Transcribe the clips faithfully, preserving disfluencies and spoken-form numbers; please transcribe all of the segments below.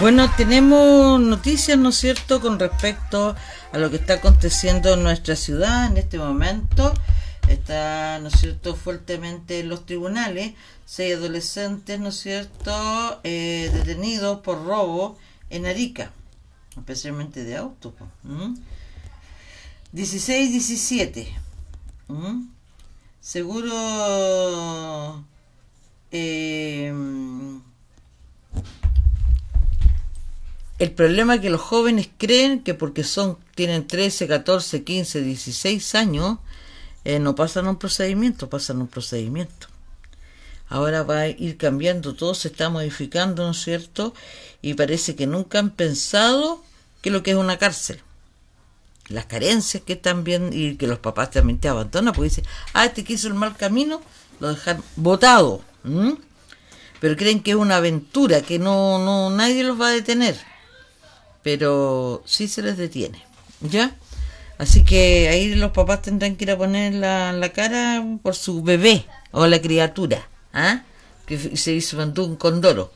Bueno, tenemos noticias, ¿no es cierto?, con respecto a lo que está aconteciendo en nuestra ciudad en este momento. Está, ¿no es cierto?, fuertemente en los tribunales. Seis adolescentes, ¿no es cierto?, eh, detenidos por robo en Arica, especialmente de autos. ¿Mm? dieciséis diecisiete. ¿Mm? Seguro... Eh, el problema es que los jóvenes creen que porque son tienen trece, catorce, quince, dieciséis años, eh, no pasan un procedimiento, pasan un procedimiento. Ahora va a ir cambiando, todo se está modificando, ¿no es cierto? Y parece que nunca han pensado que lo que es una cárcel. Las carencias que también, y que los papás también te abandonan, porque dicen, ah, este que hizo el mal camino, lo dejan botado. ¿Mm? Pero creen que es una aventura, que no, no nadie los va a detener. Pero sí se les detiene, ¿ya? Así que ahí los papás tendrán que ir a poner la, la cara por su bebé o la criatura, ¿ah? Que se hizo un condoro.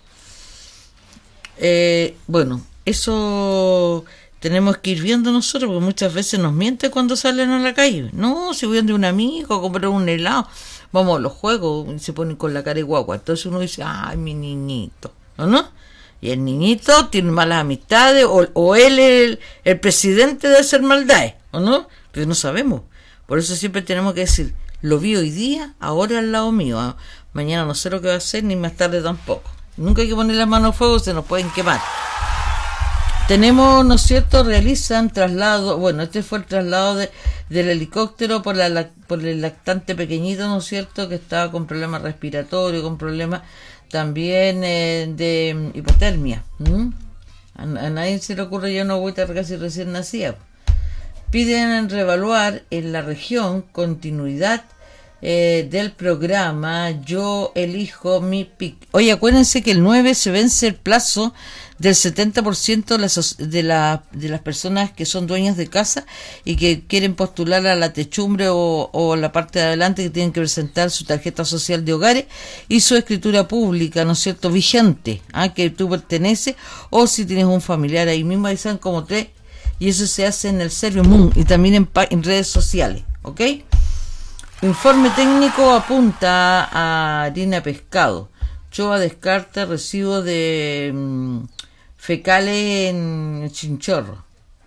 Eh, bueno, eso tenemos que ir viendo nosotros, porque muchas veces nos mienten cuando salen a la calle. No, si voy de un amigo a comprar un helado, vamos a los juegos, y se ponen con la cara de guagua. Entonces uno dice, ay, mi niñito, ¿o no? Y el niñito tiene malas amistades, o, o él es el, el presidente de hacer maldades, ¿o no? Pero no sabemos. Por eso siempre tenemos que decir, lo vi hoy día, ahora al lado mío. Mañana no sé lo que va a hacer, ni más tarde tampoco. Nunca hay que poner las manos a fuego, se nos pueden quemar. Tenemos, ¿no es cierto?, realizan traslado, bueno, este fue el traslado de, del helicóptero por, la, por el lactante pequeñito, ¿no es cierto?, que estaba con problemas respiratorios, con problemas también eh, de hipotermia. ¿Mm? A, a nadie se le ocurre ya una agüita casi recién nacida. Piden reevaluar en la región continuidad eh, del programa Yo Elijo Mi P I C. Oye, acuérdense que el nueve se vence el plazo del setenta por ciento de, la, de, la, de las personas que son dueñas de casa y que quieren postular a la techumbre o, o la parte de adelante, que tienen que presentar su tarjeta social de hogares y su escritura pública, ¿no es cierto?, vigente, ¿ah? Que tú perteneces, o si tienes un familiar ahí mismo, ahí están como tres, y eso se hace en el Servio Moon y también en, en redes sociales, ¿ok? Informe técnico apunta a harina pescado. Choa descarta residuos de mmm, fecales en Chinchorro.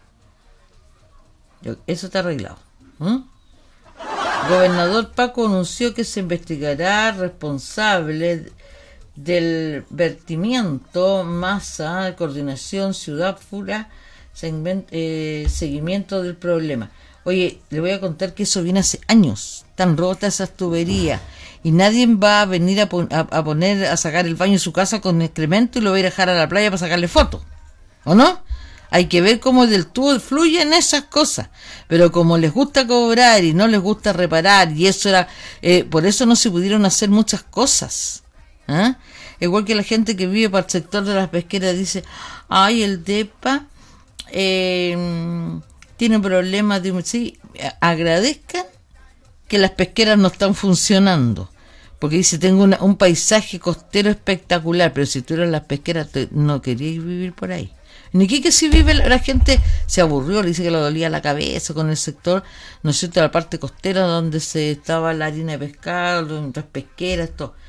Eso está arreglado. ¿Mm? Gobernador Paco anunció que se investigará responsable del vertimiento, masa, coordinación, ciudad, fura, segment, eh, seguimiento del problema. Oye, le voy a contar que eso viene hace años. Están rotas esas tuberías. Y nadie va a venir a, pon, a, a poner, a sacar el baño en su casa con excremento y lo va a ir a dejar a la playa para sacarle fotos. ¿O no? Hay que ver cómo del tubo fluyen esas cosas. Pero como les gusta cobrar y no les gusta reparar, y eso era, eh, por eso no se pudieron hacer muchas cosas. ¿Ah? Igual que la gente que vive para el sector de las pesqueras dice, ay, el DEPA eh, tiene problemas de... Sí, agradezcan que las pesqueras no están funcionando, porque dice, tengo una, un paisaje costero espectacular, pero si tú eras las pesqueras te, no querías vivir por ahí. Ni que, que si vive la, la gente se aburrió, le dice que le dolía la cabeza con el sector, ¿no es cierto?, la parte costera donde se estaba la harina de pescado, las pesqueras, todo.